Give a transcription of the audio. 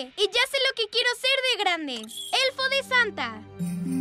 grande. Y ya sé lo que quiero ser de grande. Elfo de Santa.